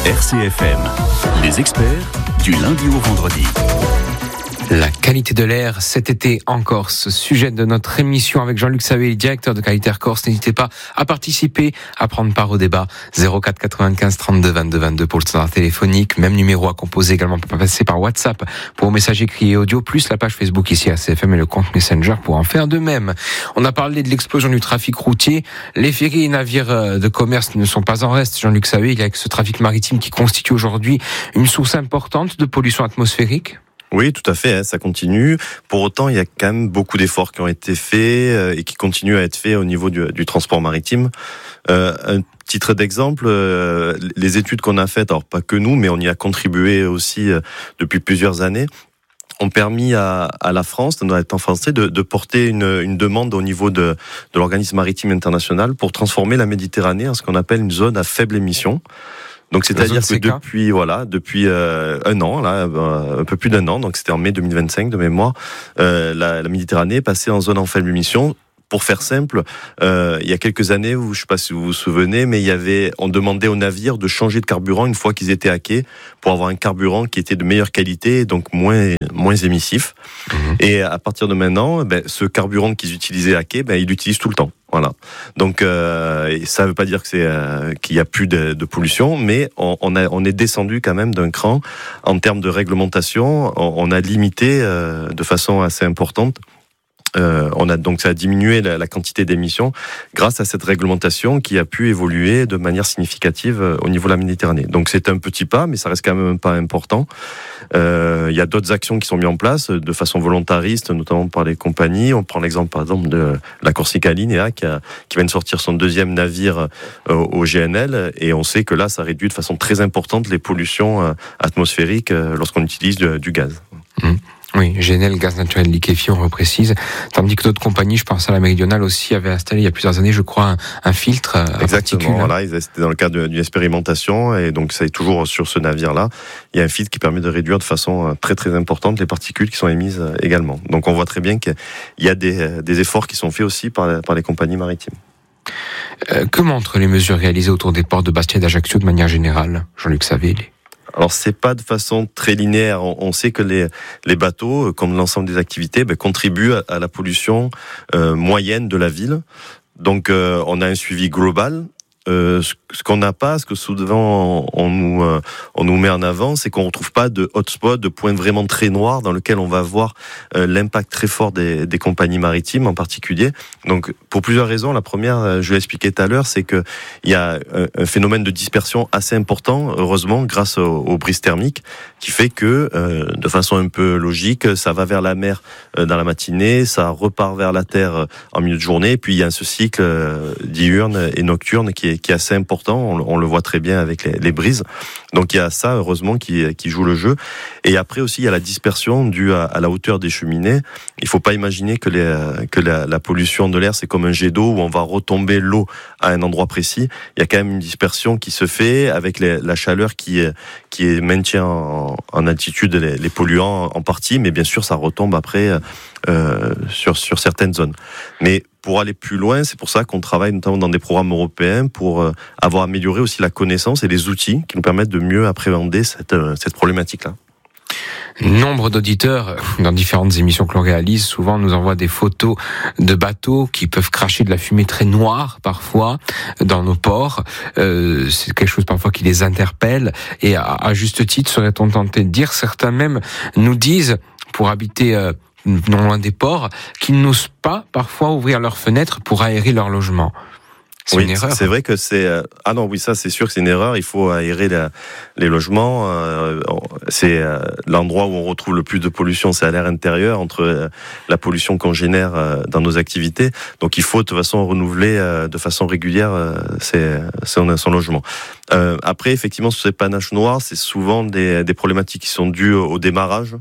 RCFM, les experts du lundi au vendredi. La qualité de l'air cet été en Corse, sujet de notre émission avec Jean-Luc Savé, directeur de Qualité Air Corse. N'hésitez pas à participer, à prendre part au débat. 04 95 32 22 22 pour le standard téléphonique. Même numéro à composer également pour passer par WhatsApp pour messages écrits et audio, plus la page Facebook ici à CFM et le compte Messenger pour en faire de même. On a parlé de l'explosion du trafic routier. Les ferries et navires de commerce ne sont pas en reste. Jean-Luc Savé, il y a ce trafic maritime qui constitue aujourd'hui une source importante de pollution atmosphérique. Oui, tout à fait, ça continue. Pour autant, il y a quand même beaucoup d'efforts qui ont été faits et qui continuent à être faits au niveau du transport maritime. Un titre d'exemple, les études qu'on a faites, alors pas que nous, mais on y a contribué aussi depuis plusieurs années, ont permis à la France, dans l'État français, de porter une demande au niveau de l'organisme maritime international pour transformer la Méditerranée en ce qu'on appelle une zone à faible émission. Donc c'est-à-dire que depuis un an, là, un peu plus d'un an, donc c'était en mai 2025 de mémoire, la Méditerranée est passée en zone en faible émission. Pour faire simple, il y a quelques années, je ne sais pas si vous vous souvenez, mais on demandait aux navires de changer de carburant une fois qu'ils étaient à quai pour avoir un carburant qui était de meilleure qualité et donc moins émissif. Et à partir de maintenant, ce carburant qu'ils utilisaient à quai, ils l'utilisent tout le temps. Voilà. Donc ça ne veut pas dire qu'il y a plus de pollution, mais on est descendu quand même d'un cran en termes de réglementation. On a limité de façon assez importante. Ça a diminué la quantité d'émissions grâce à cette réglementation qui a pu évoluer de manière significative au niveau de la Méditerranée. Donc c'est un petit pas, mais ça reste quand même un pas important. Il y a d'autres actions qui sont mises en place de façon volontariste, notamment par les compagnies. On prend l'exemple par exemple de la Corsica Linea qui vient de sortir son deuxième navire au GNL, et on sait que là ça réduit de façon très importante les pollutions atmosphériques lorsqu'on utilise du gaz. Oui, GNL, gaz naturel liquéfié, on reprécise. Tandis que d'autres compagnies, je pense à la Méridionale aussi, avaient installé il y a plusieurs années, je crois, un filtre à particules. Voilà, c'était dans le cadre d'une expérimentation, et donc ça est toujours sur ce navire-là. Il y a un filtre qui permet de réduire de façon très très importante les particules qui sont émises également. Donc on voit très bien qu'il y a des efforts qui sont faits aussi par les compagnies maritimes. Que montrent les mesures réalisées autour des ports de Bastia et d'Ajaccio de manière générale, Jean-Luc Savé? Alors c'est pas de façon très linéaire. On sait que les bateaux, comme l'ensemble des activités, contribuent à la pollution moyenne de la ville. Donc on a un suivi global. Ce qu'on n'a pas, ce que souvent on nous met en avant, c'est qu'on retrouve pas de hotspot, de points vraiment très noirs dans lequel on va voir l'impact très fort des compagnies maritimes en particulier. Donc pour plusieurs raisons. La première, je l'ai expliqué tout à l'heure, c'est que il y a un phénomène de dispersion assez important, heureusement, grâce aux brises thermiques, qui fait que de façon un peu logique, ça va vers la mer dans la matinée, ça repart vers la terre en milieu de journée, et puis il y a ce cycle diurne et nocturne qui est assez important, on le voit très bien avec les brises. Donc il y a ça, heureusement, qui joue le jeu. Et après aussi, il y a la dispersion due à la hauteur des cheminées. Il ne faut pas imaginer que la pollution de l'air, c'est comme un jet d'eau où on va retomber l'eau à un endroit précis. Il y a quand même une dispersion qui se fait avec la chaleur qui maintient en altitude les polluants en partie, mais bien sûr, ça retombe après sur certaines zones. Mais pour aller plus loin, c'est pour ça qu'on travaille notamment dans des programmes européens pour avoir amélioré aussi la connaissance et les outils qui nous permettent de mieux appréhender cette problématique-là. Nombre d'auditeurs dans différentes émissions que l'on réalise souvent nous envoient des photos de bateaux qui peuvent cracher de la fumée très noire parfois dans nos ports. C'est quelque chose parfois qui les interpelle, et à juste titre serait-on tenté de dire, certains même nous disent, pour habiter non loin des ports, qu'ils n'osent pas parfois ouvrir leurs fenêtres pour aérer leur logement. C'est une erreur. C'est vrai que c'est... Ah non, oui, ça c'est sûr que c'est une erreur. Il faut aérer les logements. C'est l'endroit où on retrouve le plus de pollution, c'est à l'air intérieur, entre la pollution qu'on génère dans nos activités. Donc il faut de toute façon renouveler de façon régulière son logement. Après, effectivement, sur ces panaches noirs, c'est souvent des problématiques qui sont dues au démarrage.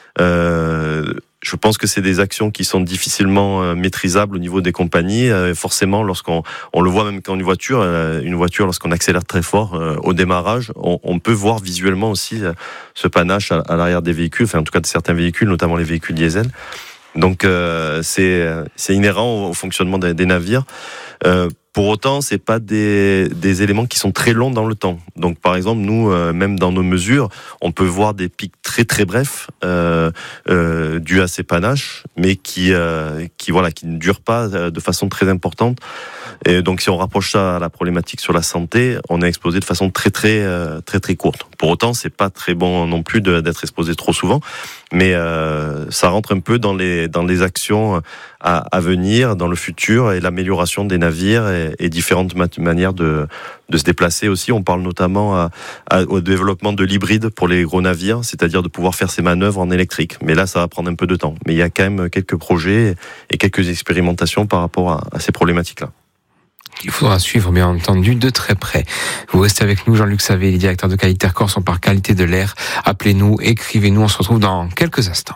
Je pense que c'est des actions qui sont difficilement maîtrisables au niveau des compagnies. Forcément, lorsqu'on le voit même quand une voiture, lorsqu'on accélère très fort au démarrage, on peut voir visuellement aussi ce panache à l'arrière des véhicules, enfin en tout cas de certains véhicules, notamment les véhicules diesel. Donc c'est inhérent au fonctionnement des navires. Pour autant, c'est pas des éléments qui sont très longs dans le temps. Donc, par exemple, nous, même dans nos mesures, on peut voir des pics très très brefs dus à ces panaches, mais qui ne durent pas de façon très importante. Et donc, si on rapproche ça à la problématique sur la santé, on est exposé de façon très courte. Pour autant, c'est pas très bon non plus d'être exposé trop souvent, mais ça rentre un peu dans les actions à venir, dans le futur, et l'amélioration des navires et différentes manières de se déplacer aussi. On parle notamment au développement de l'hybride pour les gros navires, c'est-à-dire de pouvoir faire ces manœuvres en électrique. Mais là, ça va prendre un peu de temps. Mais il y a quand même quelques projets et quelques expérimentations par rapport à ces problématiques-là. Il faudra suivre, bien entendu, de très près. Vous restez avec nous, Jean-Luc Savé, directeur de Qualité Corse, on parle qualité de l'air. Appelez-nous, écrivez-nous, on se retrouve dans quelques instants.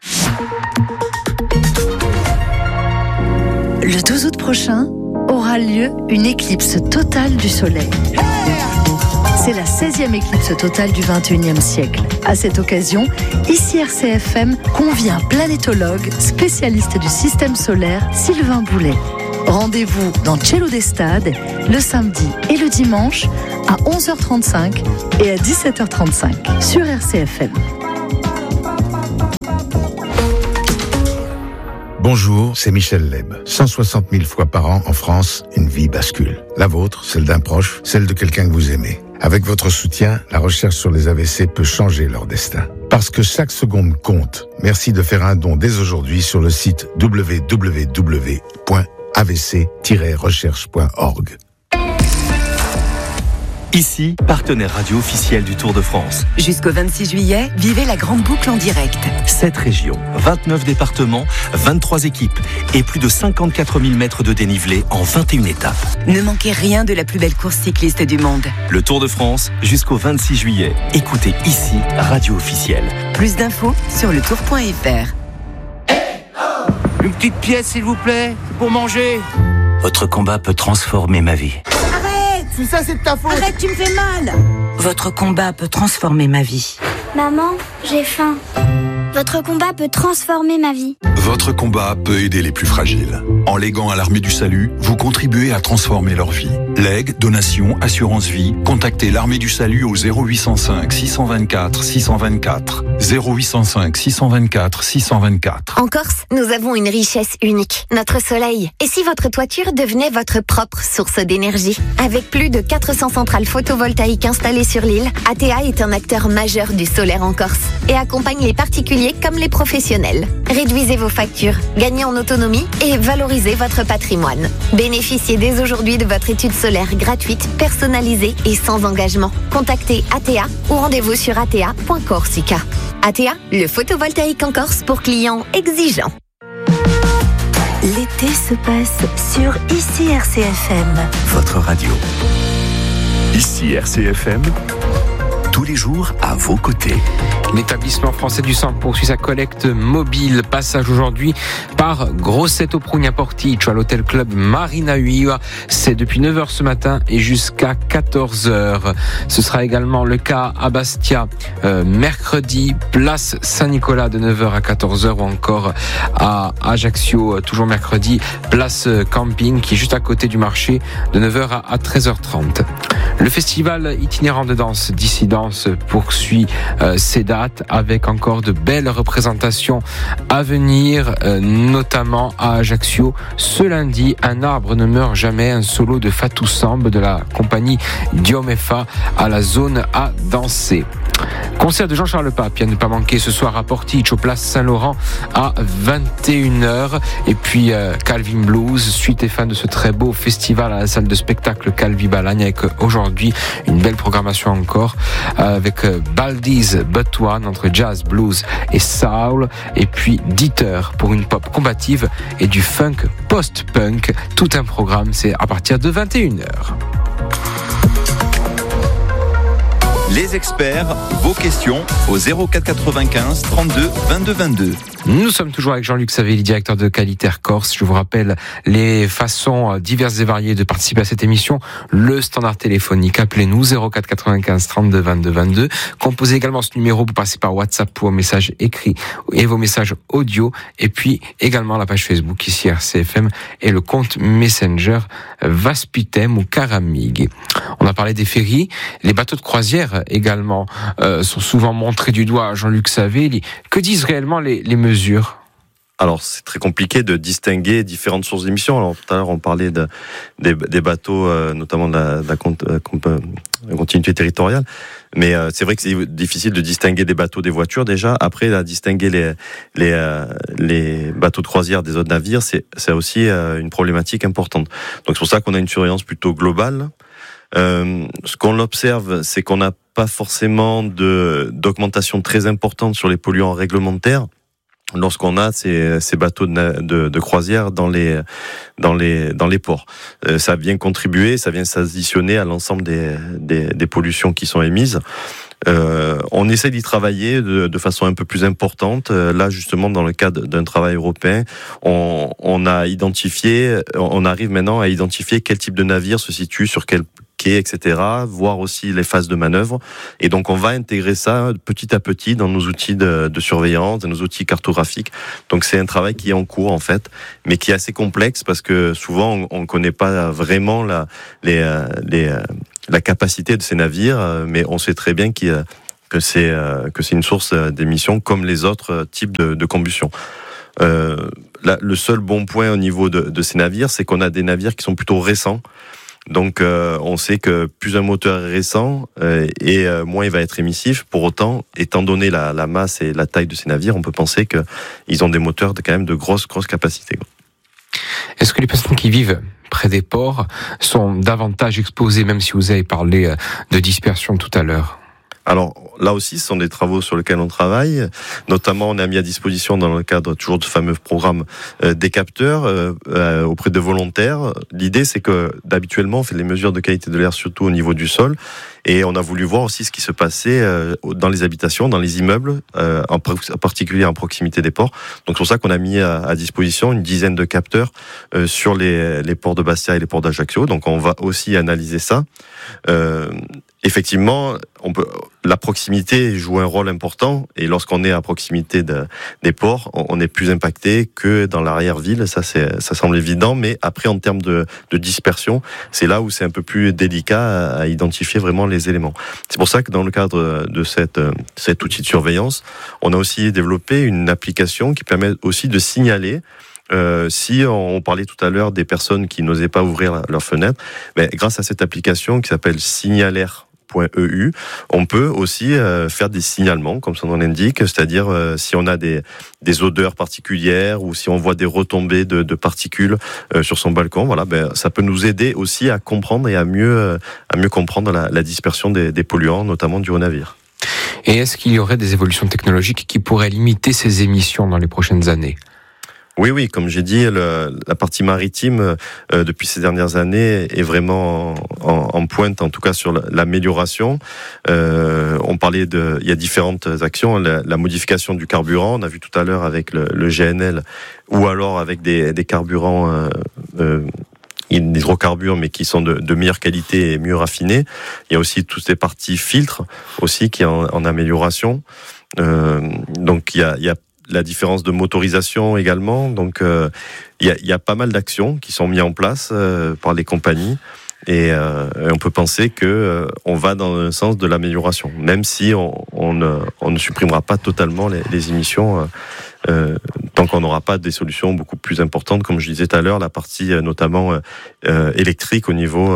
Le 12 août prochain aura lieu une éclipse totale du Soleil. C'est la 16e éclipse totale du 21e siècle. À cette occasion, ici RCFM convie un planétologue, spécialiste du système solaire, Sylvain Boulet. Rendez-vous dans Cielo des Stades le samedi et le dimanche à 11h35 et à 17h35 sur RCFM. Bonjour, c'est Michel Leb. 160 000 fois par an en France, une vie bascule. La vôtre, celle d'un proche, celle de quelqu'un que vous aimez. Avec votre soutien, la recherche sur les AVC peut changer leur destin. Parce que chaque seconde compte. Merci de faire un don dès aujourd'hui sur le site www.avc-recherche.org. Ici, partenaire radio officiel du Tour de France. Jusqu'au 26 juillet, vivez la grande boucle en direct. 7 régions, 29 départements, 23 équipes et plus de 54 000 mètres de dénivelé en 21 étapes. Ne manquez rien de la plus belle course cycliste du monde. Le Tour de France, jusqu'au 26 juillet. Écoutez ici, radio officielle. Plus d'infos sur letour.fr. Une petite pièce, s'il vous plaît, pour manger. Votre combat peut transformer ma vie. Si ça, c'est de ta faute. Arrête, tu me fais mal. Votre combat peut transformer ma vie. Maman, j'ai faim. Votre combat peut transformer ma vie. Votre combat peut aider les plus fragiles. En léguant à l'Armée du Salut, vous contribuez à transformer leur vie. Legs, donations, assurance vie, contactez l'Armée du Salut au 0805 624 624. 0805 624 624. En Corse, nous avons une richesse unique, notre soleil. Et si votre toiture devenait votre propre source d'énergie? Avec plus de 400 centrales photovoltaïques installées sur l'île, ATA est un acteur majeur du solaire en Corse et accompagne les particuliers comme les professionnels. Réduisez vos factures, gagnez en autonomie et valorisez votre patrimoine. Bénéficiez dès aujourd'hui de votre étude solaire gratuite, personnalisée et sans engagement. Contactez ATA ou rendez-vous sur ata.corsica. ATA, le photovoltaïque en Corse pour clients exigeants. L'été se passe sur ici RCFM. Votre radio. Ici RCFM. Tous les jours à vos côtés. L'établissement français du sang poursuit sa collecte mobile. Passage aujourd'hui par Grosseto Prugna Porticcio à l'hôtel club Marina Uiva. C'est depuis 9h ce matin et jusqu'à 14h. Ce sera également le cas à Bastia mercredi, place Saint-Nicolas de 9h à 14h ou encore à Ajaccio, toujours mercredi, place Camping qui est juste à côté du marché de 9h à 13h30. Le festival itinérant de danse Dissidence poursuit ses dates avec encore de belles représentations à venir, notamment à Ajaccio. Ce lundi, Un arbre ne meurt jamais, un solo de Fatou Samb de la compagnie Diomefa à la zone à danser. Concert de Jean-Charles Pape, à ne pas manquer ce soir à Porticcio, place Saint-Laurent à 21h. Et puis Calvin Blues, suite et fin de ce très beau festival à la salle de spectacle Calvi Balagne, avec aujourd'hui une belle programmation encore, avec Baldi's But One entre jazz, blues et soul, et puis Dieter pour une pop combative et du funk post-punk. Tout un programme, c'est à partir de 21h. Les experts, vos questions au 04 95 32 22 22. Nous sommes toujours avec Jean-Luc Savelli, directeur de Qualitaire Corse. Je vous rappelle les façons diverses et variées de participer à cette émission. Le standard téléphonique, appelez-nous 04 95 32 22 22. Composez également ce numéro pour passer par WhatsApp pour vos messages écrits et vos messages audio. Et puis également la page Facebook ici RCFM et le compte Messenger Vaspitem ou Caramig. On a parlé des ferries. Les bateaux de croisière également sont souvent montrés du doigt. Jean-Luc Savelli, que disent réellement les mesures? Alors, c'est très compliqué de distinguer différentes sources d'émissions. Alors, tout à l'heure, on parlait des bateaux, notamment de la continuité territoriale. Mais c'est vrai que c'est difficile de distinguer des bateaux des voitures, déjà. Après, à distinguer les bateaux de croisière des autres navires, c'est aussi une problématique importante. Donc, c'est pour ça qu'on a une surveillance plutôt globale. Ce qu'on observe, c'est qu'on n'a pas forcément d'augmentation très importante sur les polluants réglementaires lorsqu'on a ces bateaux de croisière dans les ports. Ça vient contribuer, ça vient s'additionner à l'ensemble des pollutions qui sont émises. On essaie d'y travailler de façon un peu plus importante. Là, justement, dans le cadre d'un travail européen, on arrive maintenant à identifier quel type de navire se situe sur quel quai, etc., voir aussi les phases de manœuvre. Et donc, on va intégrer ça petit à petit dans nos outils de surveillance, dans nos outils cartographiques. Donc, c'est un travail qui est en cours, en fait, mais qui est assez complexe parce que souvent, on ne connaît pas vraiment la capacité de ces navires, mais on sait très bien que c'est une source d'émissions comme les autres types de combustion. Le seul bon point au niveau de ces navires, c'est qu'on a des navires qui sont plutôt récents. Donc, on sait que plus un moteur est récent et moins il va être émissif. Pour autant, étant donné la masse et la taille de ces navires, on peut penser qu'ils ont des moteurs quand même de grosses capacités. Est-ce que les personnes qui vivent près des ports sont davantage exposées, même si vous avez parlé de dispersion tout à l'heure? Alors là aussi, ce sont des travaux sur lesquels on travaille. Notamment, on a mis à disposition dans le cadre toujours de ce fameux programme des capteurs auprès de volontaires. L'idée, c'est que d'habituellement, on fait les mesures de qualité de l'air surtout au niveau du sol. Et on a voulu voir aussi ce qui se passait dans les habitations, dans les immeubles, en particulier en proximité des ports. Donc c'est pour ça qu'on a mis à disposition une dizaine de capteurs sur les ports de Bastia et les ports d'Ajaccio. Donc on va aussi analyser ça. Effectivement, la proximité joue un rôle important et lorsqu'on est à proximité des ports, on est plus impacté que dans l'arrière-ville. Ça semble évident, mais après en termes de dispersion, c'est là où c'est un peu plus délicat à identifier vraiment les éléments. C'est pour ça que dans le cadre de cet outil de surveillance, on a aussi développé une application qui permet aussi de signaler. Si on parlait tout à l'heure des personnes qui n'osaient pas ouvrir leur fenêtre, grâce à cette application qui s'appelle Signalair.eu, on peut aussi faire des signalements, comme son nom l'indique, c'est-à-dire si on a des odeurs particulières ou si on voit des retombées de particules sur son balcon, voilà, ça peut nous aider aussi à comprendre et à mieux comprendre la dispersion des polluants, notamment dus au navire. Et est-ce qu'il y aurait des évolutions technologiques qui pourraient limiter ces émissions dans les prochaines années ? Oui, comme j'ai dit, la partie maritime, depuis ces dernières années, est vraiment en pointe, en tout cas sur l'amélioration. On parlait il y a différentes actions, la modification du carburant, on a vu tout à l'heure avec le GNL, ou alors avec des carburants d'hydrocarbures, mais qui sont de meilleure qualité et mieux raffinés. Il y a aussi toutes ces parties filtres, aussi, qui est en amélioration. Donc, il y a la différence de motorisation également. Donc, il y a pas mal d'actions qui sont mises en place par les compagnies. Et on peut penser que on va dans le sens de l'amélioration, même si on ne supprimera pas totalement les émissions tant qu'on n'aura pas des solutions beaucoup plus importantes, comme je disais tout à l'heure, la partie notamment électrique au niveau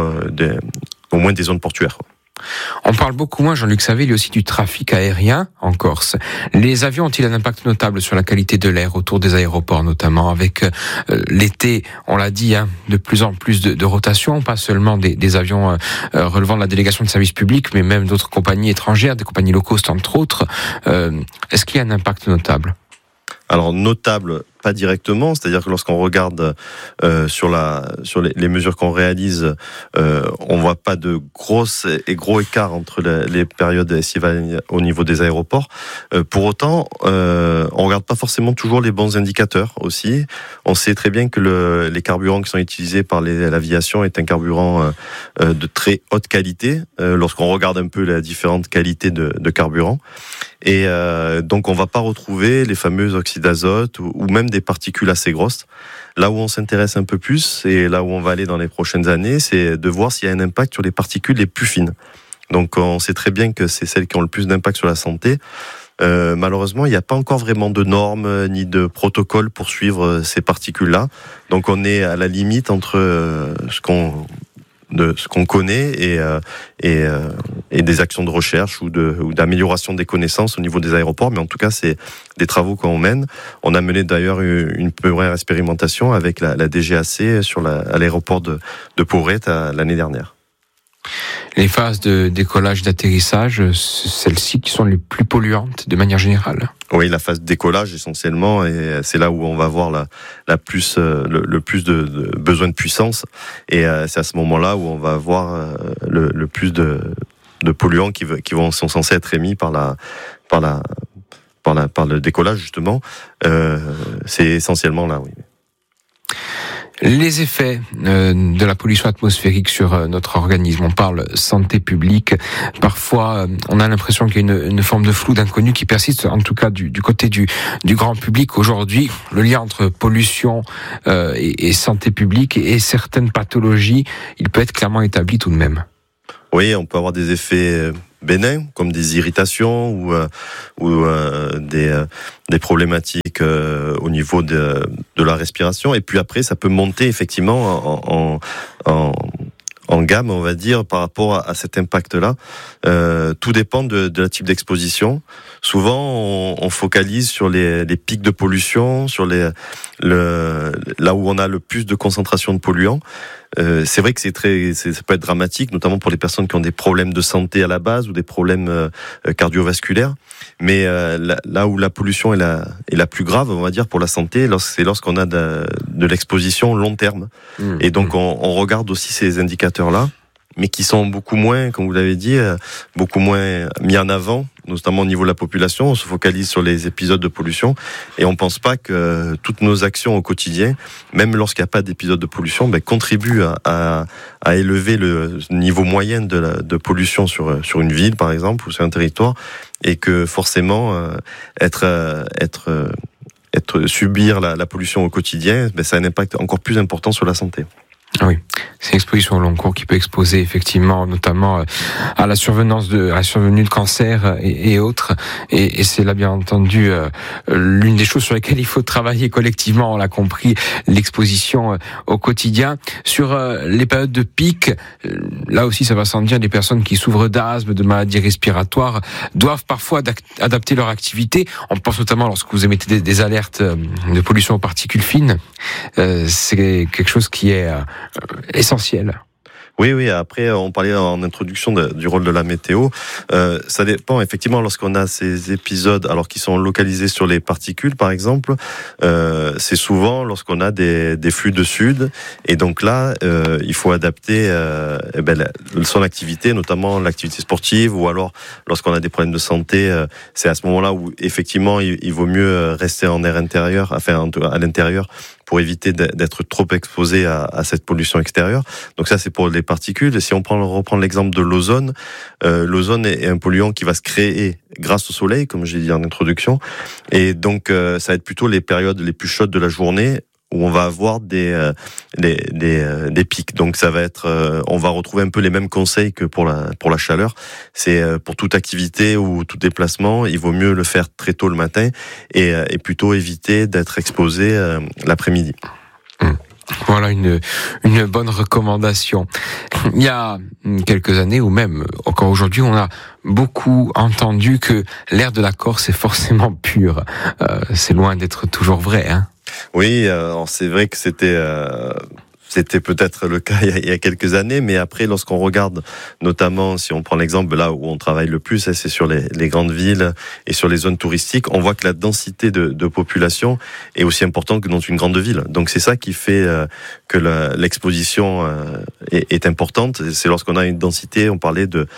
au moins des zones portuaires. On parle beaucoup moins, Jean-Luc Savelli, aussi du trafic aérien en Corse. Les avions ont-ils un impact notable sur la qualité de l'air autour des aéroports, notamment avec l'été, on l'a dit, de plus en plus de rotations, pas seulement des avions relevant de la délégation de service public, mais même d'autres compagnies étrangères, des compagnies low cost entre autres. Est-ce qu'il y a un impact notable ? Alors notable, pas directement, c'est-à-dire que lorsqu'on regarde sur les mesures qu'on réalise, on voit pas de gros écarts entre les périodes estivales au niveau des aéroports. Pour autant, on regarde pas forcément toujours les bons indicateurs aussi. On sait très bien que les carburants qui sont utilisés par l'aviation est un carburant de très haute qualité, lorsqu'on regarde un peu les différentes qualités de carburant. Et donc on va pas retrouver les fameux oxydes d'azote ou même des particules assez grosses. Là où on s'intéresse un peu plus et là où on va aller dans les prochaines années, c'est de voir s'il y a un impact sur les particules les plus fines. Donc on sait très bien que c'est celles qui ont le plus d'impact sur la santé. Malheureusement, il n'y a pas encore vraiment de normes ni de protocole pour suivre ces particules-là. Donc on est à la limite entre ce qu'on connaît et des actions de recherche ou d'amélioration des connaissanses au niveau des aéroports. Mais en tout cas, c'est des travaux qu'on mène. On a mené d'ailleurs une première expérimentation avec la DGAC à l'aéroport de Porrette l'année dernière. Les phases de décollage, d'atterrissage, c'est celles-ci qui sont les plus polluantes de manière générale. Oui, la phase de décollage essentiellement, et c'est là où on va avoir le plus de besoin de puissance, et c'est à ce moment-là où on va avoir le plus de polluants qui sont censés être émis par le décollage justement. C'est essentiellement là, oui. Les effets de la pollution atmosphérique sur notre organisme. On parle santé publique. Parfois, on a l'impression qu'il y a une forme de flou, d'inconnu qui persiste, en tout cas du côté du grand public. Aujourd'hui, le lien entre pollution et santé publique et certaines pathologies, il peut être clairement établi tout de même. Oui, on peut avoir des effets bénins, comme des irritations ou des problématiques au niveau de la respiration. Et puis après, ça peut monter effectivement en gamme, on va dire, par rapport à cet impact-là. Tout dépend de la type d'exposition. Souvent, on focalise sur les pics de pollution, sur là où on a le plus de concentration de polluants. C'est vrai que ça peut être dramatique, notamment pour les personnes qui ont des problèmes de santé à la base ou des problèmes cardiovasculaires. Mais là où la pollution est la plus grave, on va dire, pour la santé, c'est lorsqu'on a de l'exposition long terme. Et donc, on regarde aussi ces indicateurs-là, mais qui sont beaucoup moins, comme vous l'avez dit, beaucoup moins mis en avant, notamment au niveau de la population. On se focalise sur les épisodes de pollution et on pense pas que toutes nos actions au quotidien, même lorsqu'il n'y a pas d'épisode de pollution, contribuent à élever le niveau moyen de pollution sur une ville, par exemple, ou sur un territoire, et que forcément, subir la pollution au quotidien, ça a un impact encore plus important sur la santé. Oui, c'est une exposition au long cours qui peut exposer effectivement, notamment à la survenue de cancer et autres. Et c'est là bien entendu l'une des choses sur lesquelles il faut travailler collectivement. On l'a compris, l'exposition au quotidien. Sur les périodes de pic, là aussi ça va sans dire, des personnes qui souffrent d'asthme, de maladies respiratoires, doivent parfois adapter leur activité. On pense notamment lorsque vous émettez des alertes de pollution aux particules fines. C'est quelque chose qui est essentiel. Oui. Après, on parlait en introduction du rôle de la météo. Ça dépend effectivement lorsqu'on a ces épisodes, alors qu'ils sont localisés sur les particules, par exemple. C'est souvent lorsqu'on a des flux de sud, et donc là, il faut adapter son activité, notamment l'activité sportive, ou alors lorsqu'on a des problèmes de santé, c'est à ce moment-là où effectivement il vaut mieux rester en air intérieur, enfin à l'intérieur, pour éviter d'être trop exposé à cette pollution extérieure. Donc ça, c'est pour les particules. Si on reprend l'exemple de l'ozone, l'ozone est un polluant qui va se créer grâce au soleil, comme j'ai dit en introduction. Et donc, ça va être plutôt les périodes les plus chaudes de la journée où on va avoir des pics. Donc ça va être, on va retrouver un peu les mêmes conseils que pour la chaleur. C'est pour toute activité ou tout déplacement, il vaut mieux le faire très tôt le matin et plutôt éviter d'être exposé l'après-midi. Voilà une bonne recommandation. Il y a quelques années, ou même encore aujourd'hui, on a beaucoup entendu que l'air de la Corse est forcément pur. C'est loin d'être toujours vrai, hein. Oui, c'est vrai que C'était peut-être le cas il y a quelques années, mais après, lorsqu'on regarde, notamment si on prend l'exemple là où on travaille le plus, c'est sur les grandes villes et sur les zones touristiques, on voit que la densité de population est aussi importante que dans une grande ville. Donc c'est ça qui fait que l'exposition est importante. C'est lorsqu'on a une densité, on parlait de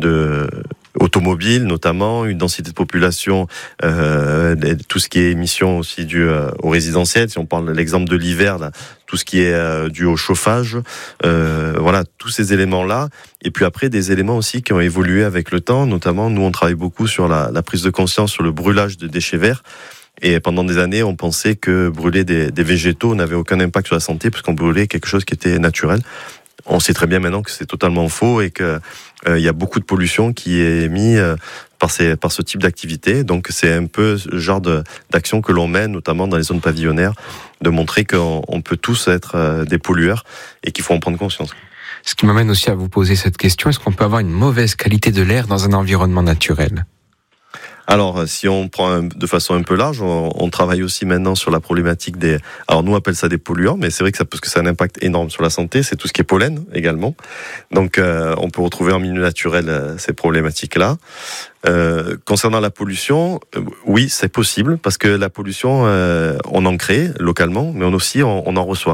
automobiles notamment, une densité de population, tout ce qui est émissions aussi dues au résidentiel. Si on parle de l'exemple de l'hiver, là, tout ce qui est dû au chauffage, voilà, tous ces éléments-là. Et puis après, des éléments aussi qui ont évolué avec le temps. Notamment, nous, on travaille beaucoup sur la prise de conscience sur le brûlage de déchets verts. Et pendant des années, on pensait que brûler des végétaux n'avait aucun impact sur la santé puisqu'on brûlait quelque chose qui était naturel. On sait très bien maintenant que c'est totalement faux et que il y a beaucoup de pollution qui est émise par ce type d'activité. Donc c'est un peu ce genre d'action que l'on mène, notamment dans les zones pavillonnaires, de montrer qu'on peut tous être des pollueurs et qu'il faut en prendre conscience. Ce qui m'amène aussi à vous poser cette question, est-ce qu'on peut avoir une mauvaise qualité de l'air dans un environnement naturel ? Alors, si on prend de façon un peu large, on travaille aussi maintenant sur la problématique des... Alors, nous, on appelle ça des polluants, mais c'est vrai parce que ça a un impact énorme sur la santé. C'est tout ce qui est pollen, également. Donc, on peut retrouver en milieu naturel ces problématiques-là. Concernant la pollution, oui, c'est possible, parce que la pollution, on en crée localement, mais on en reçoit.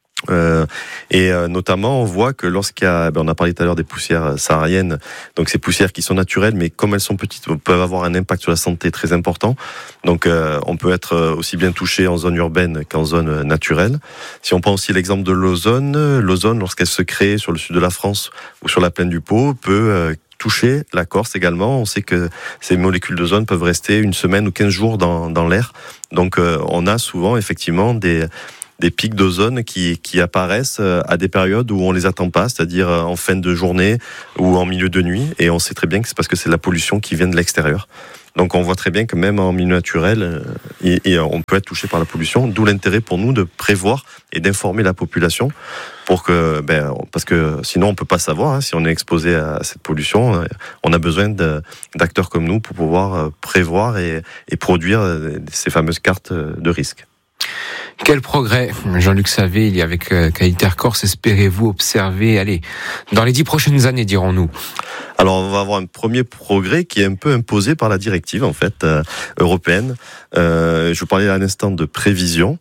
Et notamment on voit que lorsqu'il y a, on a parlé tout à l'heure des poussières sahariennes, donc ces poussières qui sont naturelles mais comme elles sont petites peuvent avoir un impact sur la santé très important. Donc on peut être aussi bien touché en zone urbaine qu'en zone naturelle. Si on prend aussi l'exemple de l'ozone lorsqu'elle se crée sur le sud de la France ou sur la plaine du Pô peut toucher la Corse également. On sait que ces molécules d'ozone peuvent rester une semaine ou 15 jours dans l'air. Donc on a souvent effectivement des pics d'ozone qui apparaissent à des périodes où on les attend pas, c'est-à-dire en fin de journée ou en milieu de nuit. Et on sait très bien que c'est parce que c'est la pollution qui vient de l'extérieur. Donc on voit très bien que même en milieu naturel, on peut être touché par la pollution, d'où l'intérêt pour nous de prévoir et d'informer la population pour que, parce que sinon on peut pas savoir si on est exposé à cette pollution. On a besoin d'acteurs comme nous pour pouvoir prévoir et produire ces fameuses cartes de risque. Quel progrès, Jean-Luc Savé, avec Qualitaire Corse, espérez-vous observer, dans les 10 prochaines années, dirons-nous? Alors, on va avoir un premier progrès qui est un peu imposé par la directive, en fait, européenne. Je vous parlais à l'instant de prévision.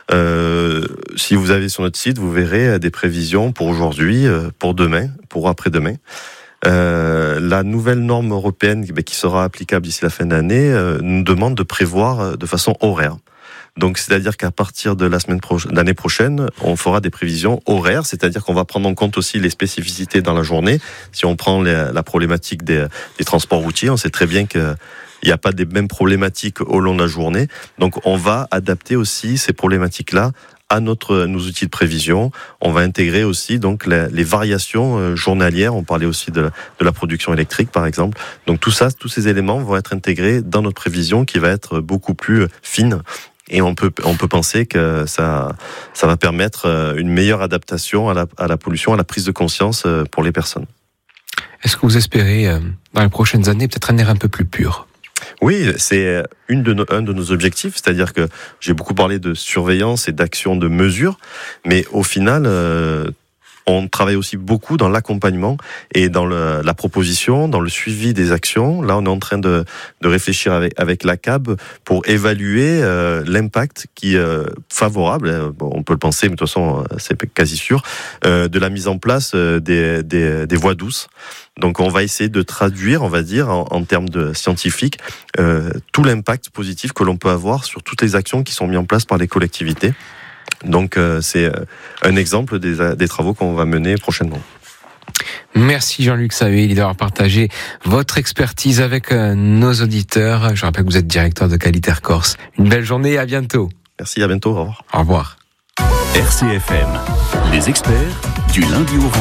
Si vous allez sur notre site, vous verrez des prévisions pour aujourd'hui, pour demain, pour après-demain. La nouvelle norme européenne qui sera applicable d'ici la fin d'année nous demande de prévoir de façon horaire. Donc, c'est-à-dire qu'à partir de l'année prochaine, on fera des prévisions horaires, c'est-à-dire qu'on va prendre en compte aussi les spécificités dans la journée. Si on prend la problématique des transports routiers, on sait très bien qu'il n'y a pas des mêmes problématiques au long de la journée. Donc, on va adapter aussi ces problématiques-là à nos outils de prévision. On va intégrer aussi donc les variations journalières. On parlait aussi de la production électrique, par exemple. Donc, tous ces éléments vont être intégrés dans notre prévision qui va être beaucoup plus fine. Et on peut penser que ça va permettre une meilleure adaptation à la pollution, à la prise de conscience pour les personnes. Est-ce que vous espérez, dans les prochaines années, peut-être un air un peu plus pur ? Oui, c'est un de nos objectifs, c'est-à-dire que j'ai beaucoup parlé de surveillance et d'action de mesure, mais au final, on travaille aussi beaucoup dans l'accompagnement et dans la proposition, dans le suivi des actions. Là, on est en train de réfléchir avec l'ACAB pour évaluer l'impact qui est favorable, on peut le penser, mais de toute façon, c'est quasi sûr, de la mise en place des voies douces. Donc, on va essayer de traduire, on va dire, en termes scientifiques, tout l'impact positif que l'on peut avoir sur toutes les actions qui sont mises en place par les collectivités. Donc c'est un exemple des travaux qu'on va mener prochainement. Merci Jean-Luc Savé d'avoir partagé votre expertise avec nos auditeurs. Je rappelle que vous êtes directeur de Qualitaire Corse. Une belle journée et à bientôt. Merci, à bientôt, au revoir. Au revoir. RCFM, les experts du lundi au vendredi.